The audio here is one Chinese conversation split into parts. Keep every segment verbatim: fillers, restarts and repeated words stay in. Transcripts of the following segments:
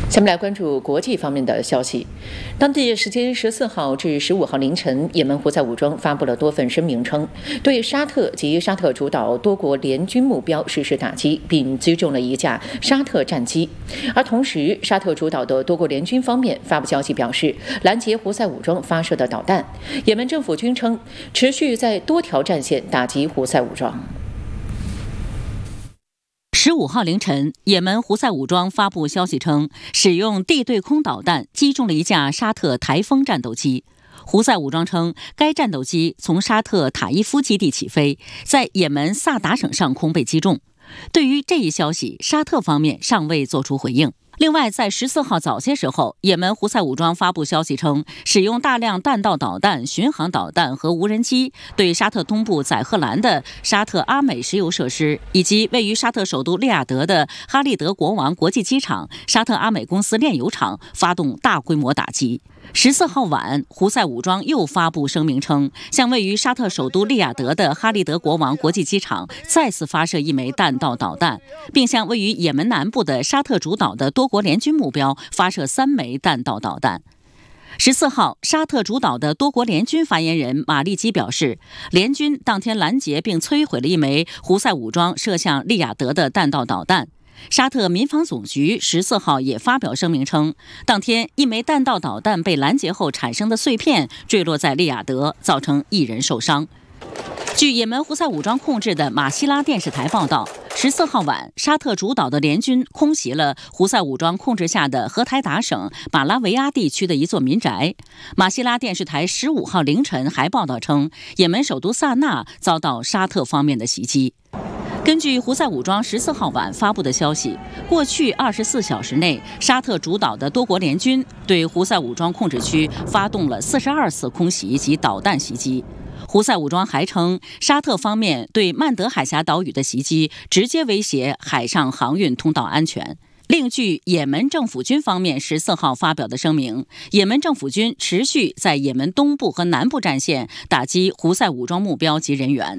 下面来关注国际方面的消息。当地时间十四号至十五号凌晨，也门胡塞武装发布了多份声明称，对沙特及沙特主导多国联军目标实施打击，并击中了一架沙特战机。而同时，沙特主导的多国联军方面发布消息表示，拦截胡塞武装发射的导弹。也门政府军称，持续在多条战线打击胡塞武装。 十五号凌晨，也门胡塞武装发布消息称，使用地对空导弹击中了一架沙特台风战斗机。胡塞武装称，该战斗机从沙特塔伊夫基地起飞，在也门萨达省上空被击中。对于这一消息，沙特方面尚未作出回应。另外，在十四号早些时候，也门胡塞武装发布消息称，使用大量弹道导弹、巡航导弹和无人机，对沙特东部载荷兰的沙特阿美石油设施，以及位于沙特首都利雅得的哈利德国王国际机场、沙特阿美公司炼油厂发动大规模打击。十四号晚，胡塞武装又发布声明称，向位于沙特首都利雅得的哈利德国王国际机场再次发射一枚弹道导弹，并向位于也门南部的沙特主导的多国联军目标发射三枚弹道导弹。十四号，沙特主导的多国联军发言人马利基表示，联军当天拦截并摧毁了一枚胡塞武装射向利雅得的弹道导弹。沙特民防总局十四号也发表声明称，当天一枚弹道导弹被拦截后产生的碎片坠落在利雅得，造成一人受伤。据也门胡塞武装控制的马希拉电视台报道，十四号晚，沙特主导的联军空袭了胡塞武装控制下的荷台达省马拉维亚地区的一座民宅。马希拉电视台十五号凌晨还报道称，也门首都萨那遭到沙特方面的袭击。根据胡塞武装十四号晚发布的消息，过去二十四小时内，沙特主导的多国联军对胡塞武装控制区发动了四十二次空袭及导弹袭击。胡塞武装还称，沙特方面对曼德海峡岛屿的袭击直接威胁海上航运通道安全。另据也门政府军方面十四号发表的声明，也门政府军持续在也门东部和南部战线打击胡塞武装目标及人员。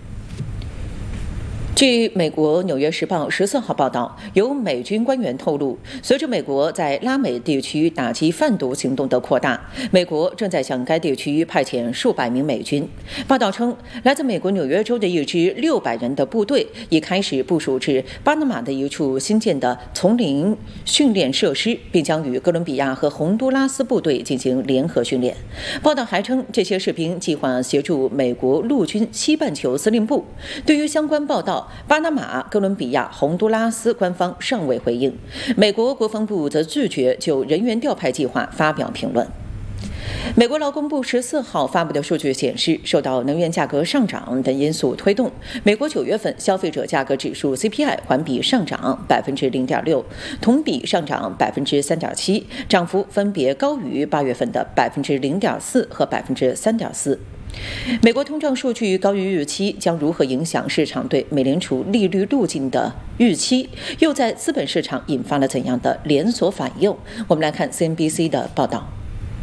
据美国《纽约时报》十四号报道，有美军官员透露，随着美国在拉美地区打击贩毒行动的扩大，美国正在向该地区派遣数百名美军。报道称，来自美国纽约州的一支六百人的部队已开始部署至巴拿马的一处新建的丛林训练设施，并将与哥伦比亚和洪都拉斯部队进行联合训练。报道还称，这些士兵计划协助美国陆军西半球司令部。对于相关报道，巴拿马、哥伦比亚、洪都拉斯官方尚未回应，美国国防部则拒绝就人员调派计划发表评论。美国劳工部十四号发布的数据显示，受到能源价格上涨等因素推动，美国九月份消费者价格指数 C P I 环比上涨百分之零点六，同比上涨百分之三点七，涨幅分别高于八月份的百分之零点四和百分之三点四。美国通胀数据高于预期，将如何影响市场对美联储利率路径的预期？又在资本市场引发了怎样的连锁反应？我们来看 C N B C 的报道。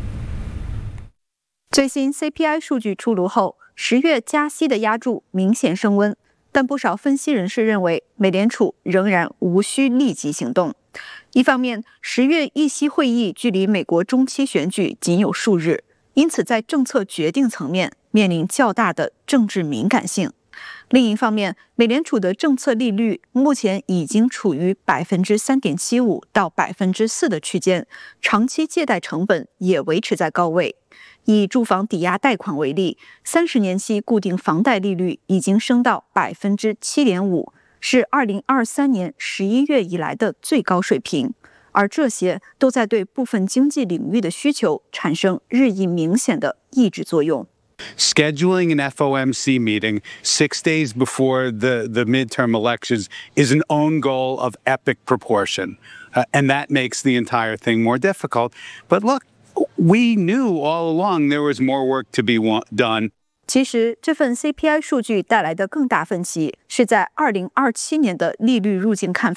最新 C P I 数据出炉后，十月加息的压注明显升温，但不少分析人士认为，美联储仍然无需立即行动。一方面，十月议息会议距离美国中期选举仅有数日，因此在政策决定层面面临较大的政治敏感性。另一方面，美联储的政策利率目前已经处于 百分之三点七五 到 百分之四 的区间，长期借贷成本也维持在高位。以住房抵押贷款为例，三十年期固定房贷利率已经升到 百分之七点五， 是二零二三年十一月以来的最高水平。而这些都在对部分经济领域的需求产生日益明显的抑制作用。 Scheduling an F O M C meeting six days before the, the midterm elections is an own goal of epic proportion, uh, and that makes the entire thing more difficult. But look, we knew all along there was more work to be done. 其实，这份 C P I 数据带来的更大分歧是在二零二七年的利率路径看法。